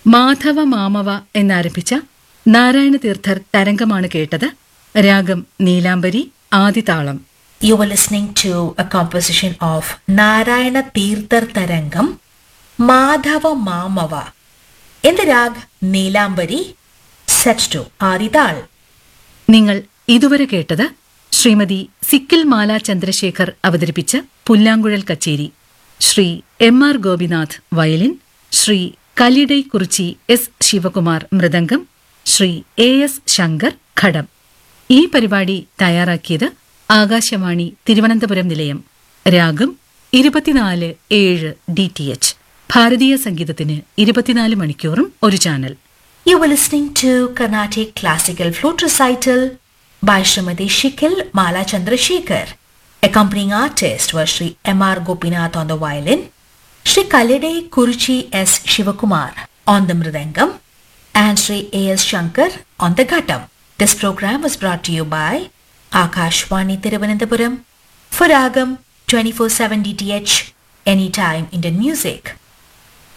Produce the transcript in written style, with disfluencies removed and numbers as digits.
മാധവ മാമവ എന്നാരംഭിച്ച നാരായണ തീർത്ഥർ തരംഗമാണ് കേട്ടത്. രാഗം നീലാംബരി, ആദിതാളം. You were listening to a composition of Narayana Tirthar Tarangam, Madhava Mamava, in the rag Neelambari, set to Adithal. നിങ്ങൾ ഇതുവരെ കേട്ടത് ശ്രീമതി സിക്കിൽ മാല ചന്ദ്രശേഖർ അവതരിപ്പിച്ച പുല്ലാങ്കുഴൽ കച്ചേരി. Shri M R Gopinath violin, Shri കലിഡൈ Kurichi S Shivakumar mridangam, Shri A S Shankar ഘടം. ഈ പരിപാടി തയ്യാറാക്കിയത് ആകാശവാണി തിരുവനന്തപുരം നിലയം. രാഗം 24/7 DTH. ഭാരതീയ സംഗീതത്തിന് 24 മണിക്കൂറും ഒരു channel. You were listening to Carnatic Classical Flute Recital by Srimati Shikil Mala Chandrasekhar. Accompanying artist was Sri M. R. Gopinath on the violin, Sri Kalidai Kuruchi S. Shivakumar on the mridangam, and Sri A. S. Shankar on the ghatam. This program was brought to you by Akashvani Thiruvananthapuram for Ragam 24/7 DTH, anytime Indian music.